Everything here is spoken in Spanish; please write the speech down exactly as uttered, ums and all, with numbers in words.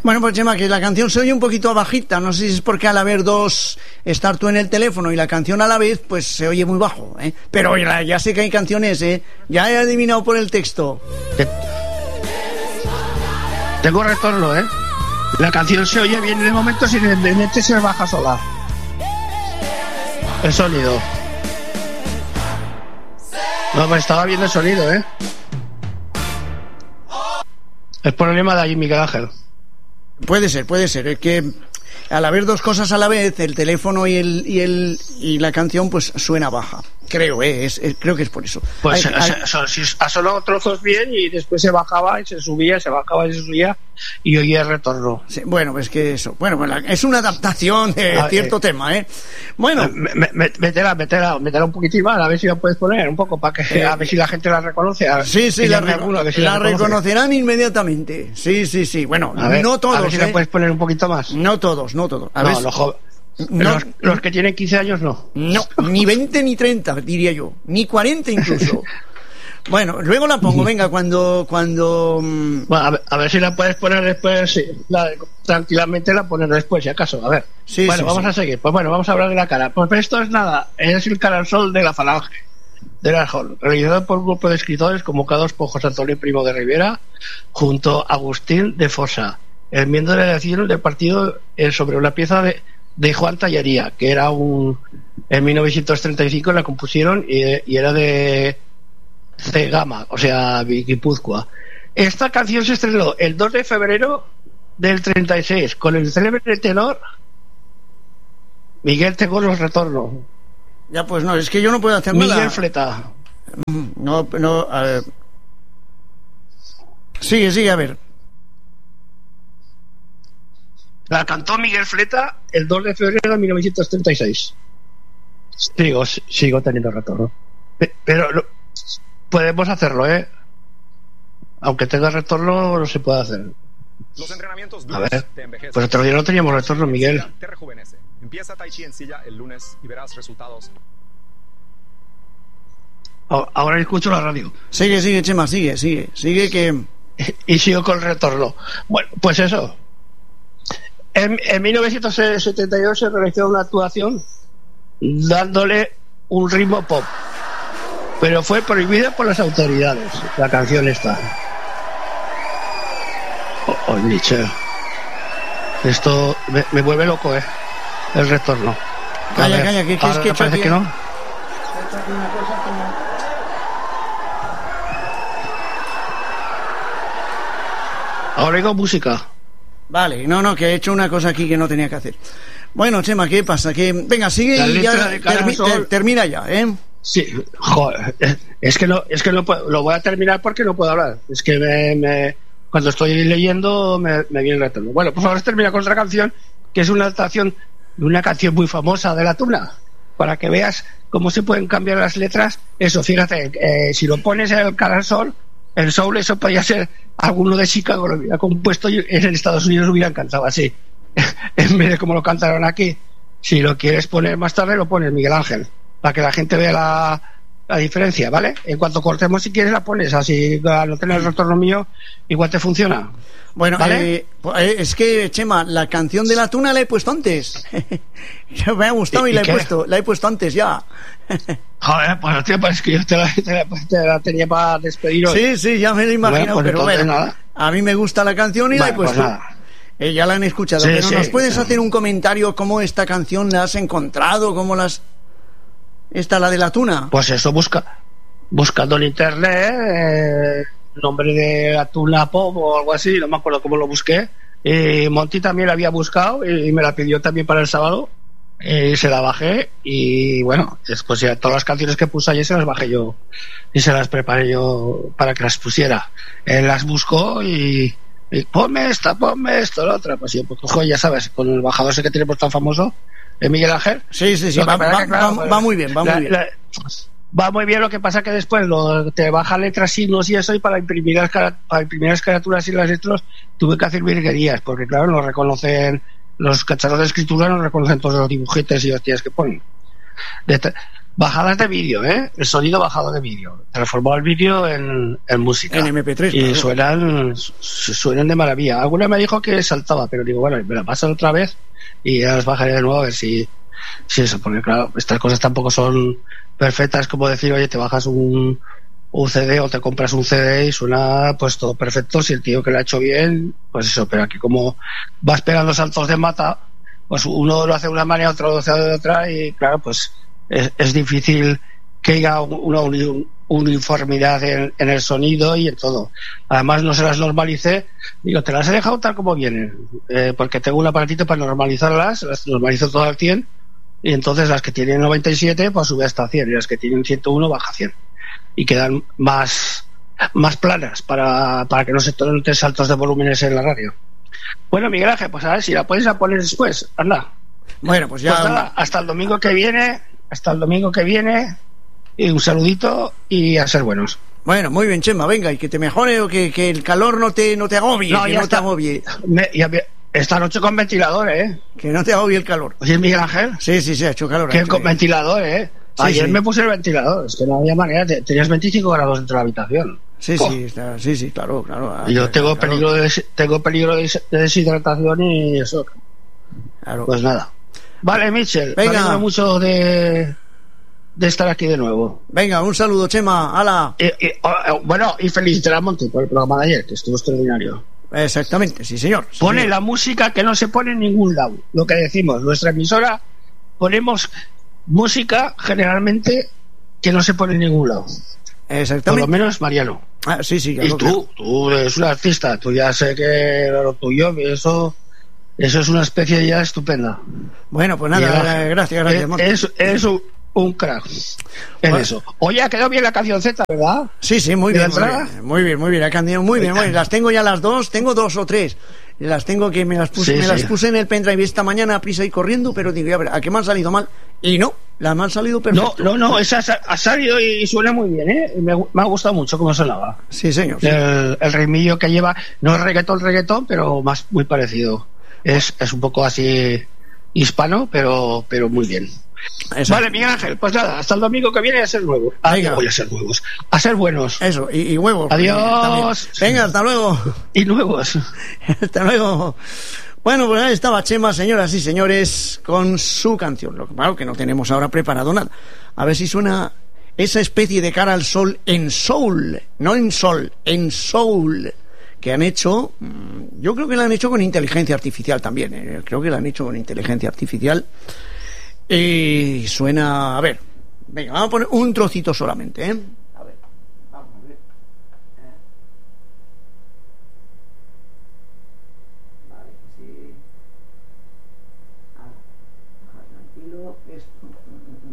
Bueno, pues Chema, que la canción se oye un poquito bajita, no sé si es porque al haber dos, estar tú en el teléfono y la canción a la vez, pues se oye muy bajo, ¿eh? Pero ya, ya sé que hay canciones, ¿eh? Ya he adivinado por el texto. Tengo retorno, ¿eh? La canción se oye bien en el momento, si de repente se baja sola el sonido. No, me estaba viendo el sonido, ¿eh? El problema de ahí, Miguel Ángel. Puede ser, puede ser. Es que al haber dos cosas a la vez, el teléfono y el y el y la canción, pues suena baja. Creo, eh, es, es, creo que es por eso. Pues hay, hay... Si ha sonado trozos bien y después se bajaba y se subía, se bajaba y se subía y oía el retorno. Sí, bueno, pues que eso. Bueno, pues la, es una adaptación de ah, cierto eh, tema, ¿eh? Bueno. Me, me, métela, métela, métela un poquitín más, a ver si la puedes poner un poco, para que eh, a ver si la gente la reconoce. A, sí, sí, la, alguno, a ver si la, la reconocerán inmediatamente. Sí, sí, sí. Bueno, ver, no todos. A ver si ¿eh? la puedes poner un poquito más. No todos, no todos. A no, ver, los jóvenes. No, los, los que tienen quince años no. No, ni veinte ni treinta, diría yo. Ni cuarenta incluso. Bueno, luego la pongo, venga, cuando... cuando bueno, a ver, a ver si la puedes poner después, sí, la, tranquilamente la pones después, si acaso, a ver. Sí, bueno, sí, vamos sí. a seguir. Pues bueno, vamos a hablar de la cara. Pues esto es nada, es el Carasol de la Falange, de la Hall, realizado por un grupo de escritores convocados por José Antonio Primo de Rivera, junto a Agustín de Fosa, el miembro de la elección del partido eh, sobre una pieza de... de Juan Tallería, que era un en mil novecientos treinta y cinco la compusieron y, y era de Cegama, o sea, Guipúzcoa. Esta canción se estrenó el dos de febrero del treinta y seis con el célebre tenor Miguel Tengo los Retornos. Ya, pues no, es que yo no puedo hacer Miguel nada. Miguel Fleta. No, no, a ver. Sigue, sigue, a ver. La cantó Miguel Fleta el dos de febrero de mil novecientos treinta y seis. Sigo, sigo teniendo retorno. Pero no, podemos hacerlo, ¿eh? Aunque tenga retorno, no se puede hacer. Los entrenamientos a ver, pues otro día no teníamos retorno, Miguel. Te rejuvenece. Empieza Tai Chi en silla el lunes y verás resultados. Ahora escucho la radio. Sigue, sigue, Chema, sigue, sigue. Sigue que... Y sigo con el retorno. Bueno, pues eso. En, en mil novecientos setenta y dos se realizó una actuación dándole un ritmo pop, pero fue prohibida por las autoridades la canción esta. Oh, oh Nietzsche. Esto me, me vuelve loco, eh el retorno. Calla, calla, que, que es que parece que no. Ahora oigo música. Vale, no, no, que he hecho una cosa aquí que no tenía que hacer. Bueno, Chema, ¿qué pasa? Que venga, sigue y ya termi ter termina ya, ¿eh? Sí, joder, es que no, es que no puedo, lo voy a terminar porque no puedo hablar. Es que me, me, cuando estoy leyendo me, me viene el retorno. Bueno, pues ahora termina con otra canción que es una adaptación de una canción muy famosa de La Tuna, para que veas cómo se pueden cambiar las letras. Eso, fíjate, eh, si lo pones en el Carasol, el soul, eso podría ser alguno de Chicago, lo hubiera compuesto y en Estados Unidos lo hubieran cantado así, en vez de como lo cantaron aquí. Si lo quieres poner más tarde, lo pones, Miguel Ángel, para que la gente vea la, la diferencia, ¿vale? En cuanto cortemos, si quieres, la pones así, al no tener el retorno mío, igual te funciona. Bueno, ¿vale? eh, es que, Chema, la canción de La Tuna la he puesto antes. Me ha gustado y, y la he qué? puesto, la he puesto antes ya. Joder, pues tío, pues que yo te la, te la, te la tenía para despedir hoy. Sí, sí, ya me lo imagino, bueno, pues pero bueno, nada. A mí me gusta la canción y bueno, la he puesto. Pues eh, ya la han escuchado, sí, pero sí, ¿nos puedes sí. hacer un comentario cómo esta canción la has encontrado? ¿Cómo las... Esta, la de La Tuna? Pues eso, busca buscando en internet eh, el nombre de La Tuna Pop o algo así, no me acuerdo cómo lo busqué. Y Monty también la había buscado y me la pidió también para el sábado. Y se la bajé y bueno, después ya todas las canciones que puse ayer se las bajé yo y se las preparé yo para que las pusiera. Él las buscó y, y ponme esta, ponme esto, la otra. Pues yo, pues cojo, ya sabes, con el bajador ese que tenemos tan famoso, de Miguel Ángel. Sí, sí, sí, va, va, que, claro, va, va muy bien, va la, muy bien. La, va muy bien, lo que pasa que después lo, te baja letras, signos y eso, y para imprimir las, para imprimir las caraturas y las letras tuve que hacer virguerías, porque claro, no reconocen. Los cacharros de escritura no reconocen todos los dibujetes y hostias que ponen. De, bajadas de vídeo, ¿eh? El sonido bajado de vídeo. Transformado el vídeo en, en música. En eme pe tres. Y claro. suenan, suenan de maravilla. Alguna me dijo que saltaba, pero digo, bueno, me la pasan otra vez y ya las bajaré de nuevo a ver si, si eso, porque claro, estas cosas tampoco son perfectas, como decir, oye, te bajas un, un ce de o te compras un ce de y suena pues todo perfecto, si el tío que lo ha hecho bien, pues eso, pero aquí como vas pegando saltos de mata, pues uno lo hace de una manera, otro lo hace de otra y claro, pues es, es difícil que haya una un, uniformidad en, en el sonido y en todo. Además no se las normalicé, digo, te las he dejado tal como vienen, eh, porque tengo un aparatito para normalizarlas, las normalizo todas al cien y entonces las que tienen noventa y siete pues sube hasta cien y las que tienen ciento uno baja a cien y quedan más más planas para, para que no se noten saltos de volúmenes en la radio. Bueno, Miguel Ángel, pues a ver si la puedes a poner después, anda. Bueno, pues ya pues nada, hasta el domingo que viene, hasta el domingo que viene y un saludito y a ser buenos. Bueno, muy bien, Chema, venga, y que te mejore o que, que el calor no te no te agobie, no, que ya no está. te agobie. Me, ya, esta noche con ventilador, ¿eh? Que no te agobie el calor. Oye, Miguel Ángel. Sí, sí, sí, ha hecho calor. Que hecho con bien. ventilador, ¿eh? Sí, Ayer sí. me puse el ventilador, es que no había manera, tenías veinticinco grados dentro de la habitación. Sí, Oh. sí, está, sí, sí, claro, claro. Y yo tengo claro, peligro de tengo peligro de deshidratación y eso. claro. Pues nada. Vale, Mitchell, Venga. me alegro mucho de, de estar aquí de nuevo. Venga, un saludo, Chema, ala. Y, y, oh, bueno, y felicitar a Monty por el programa de ayer, que estuvo extraordinario. Exactamente, sí, señor. Sí, Pone señor. la música que no se pone en ningún lado. Lo que decimos, nuestra emisora ponemos música generalmente que no se pone en ningún lado. Por Exactamente. lo menos Mariano. Ah, sí, sí, claro, Y tú, tú eres un artista, tú ya sé que lo tuyo, eso, eso es una especie ya estupenda. Bueno, pues nada, Miguel, gracias, gracias, Monty. Es, es un, un crack en Bueno. eso. Oye, ha quedado bien la canción Z, ¿verdad? Sí, sí, muy ¿De bien, la muy entrada? bien, muy bien, muy bien, ha cambiado muy bien, muy bien. Las tengo ya las dos, tengo dos o tres. Las tengo que me las puse, Sí, me sí. las puse en el pendrive esta mañana a prisa y corriendo, pero digo, a ver, ¿a qué me han salido mal? Y no, las me han salido No, perfecto. no, no, esa sa- ha salido y suena muy bien, ¿eh? Me, gu- me ha gustado mucho cómo sonaba. Sí, señor. Sí. El, el ritmillo que lleva, no es reggaetón, reggaetón, pero más muy parecido. Es, es un poco así hispano, pero, pero muy bien. Exacto. Vale, Miguel Ángel, pues nada, hasta el domingo que viene a ser nuevo. Ah, Venga. voy a ser nuevos. A ser buenos. Eso, y, y huevos. Adiós. También. Venga, hasta luego. Y nuevos. Hasta luego. Bueno, pues ahí estaba Chema, señoras y señores, con su canción. Lo que claro que no tenemos ahora preparado nada. A ver si suena esa especie de cara al sol en soul, no en sol, en soul, que han hecho, mm, yo creo que la han hecho con inteligencia artificial también, eh, creo que la han hecho con inteligencia artificial. Y suena, a ver, venga, vamos a poner un trocito solamente, ¿eh? A ver, vamos a ver. Vale, sí. Ah, tranquilo, esto.